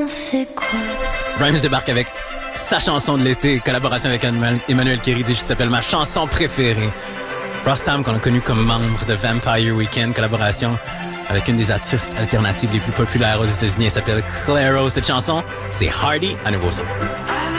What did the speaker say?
on fait quoi? Grimes débarque avec sa chanson de l'été, collaboration avec Emmanuel Kéridis, qui s'appelle Ma chanson préférée. Rostam, qu'on a connu comme membre de Vampire Weekend, collaboration avec une des artistes alternatives les plus populaires aux États-Unis. Elle s'appelle Clairo. Cette chanson, c'est Hardy à nouveau son.